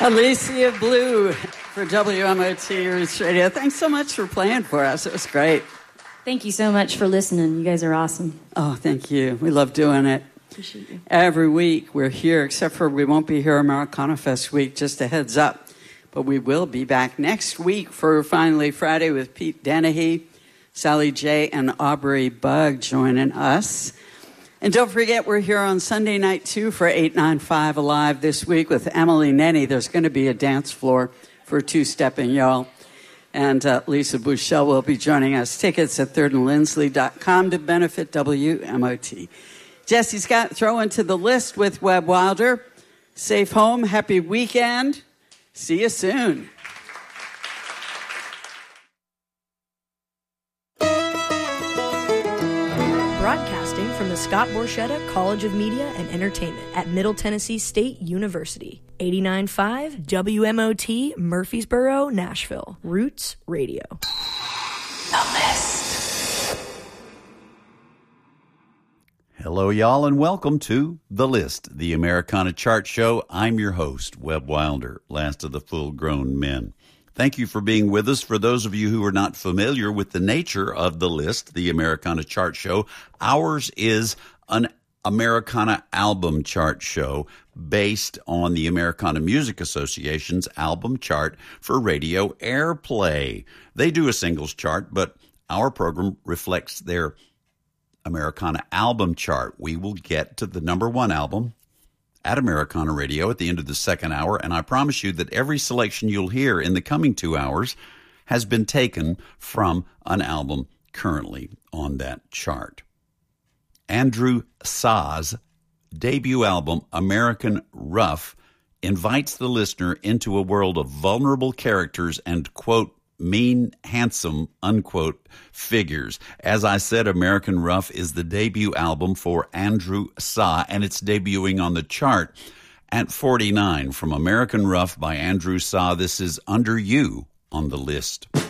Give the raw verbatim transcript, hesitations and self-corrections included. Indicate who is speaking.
Speaker 1: Alicia Blue for W M O T Roots Radio. Thanks so much for playing for us. It was great.
Speaker 2: Thank you so much for listening. You guys are awesome.
Speaker 1: Oh, thank you. We love doing it.
Speaker 2: Appreciate you.
Speaker 1: Every week we're here, except for we won't be here Americana Fest week, just a heads up. But we will be back next week for Finally Friday with Pete Dennehy, Sally J., and Aubrey Bug joining us. And don't forget, we're here on Sunday night, too, for eight ninety-five Alive this week with Emily Nenny. There's going to be a dance floor for two-stepping, y'all. And uh, Lisa Bouchel will be joining us. Tickets at third and lindsley dot com to benefit W M O T. Jesse Scott, throw into the list with Webb Wilder. Safe home, happy weekend. See you soon.
Speaker 3: Broadcasting from the Scott Borchetta College of Media and Entertainment at Middle Tennessee State University. eighty-nine point five W M O T, Murfreesboro, Nashville. Roots Radio.
Speaker 1: The List.
Speaker 4: Hello, y'all, and welcome to The List, the Americana Chart Show. I'm your host, Webb Wilder, last of the full-grown men. Thank you for being with us. For those of you who are not familiar with the nature of The List, the Americana Chart Show, ours is an Americana album chart show based on the Americana Music Association's album chart for radio airplay. They do a singles chart, but our program reflects their Americana album chart. We will get to the number one album at Americana Radio at the end of the second hour, and I promise you that every selection you'll hear in the coming two hours has been taken from an album currently on that chart. Andrew Sah's debut album, American Rough, invites the listener into a world of vulnerable characters and, quote, mean, handsome, unquote, figures. As I said, American Rough is the debut album for Andrew Sah, and it's debuting on the chart at forty-nine. From American Rough by Andrew Sah, this is Under You on The List.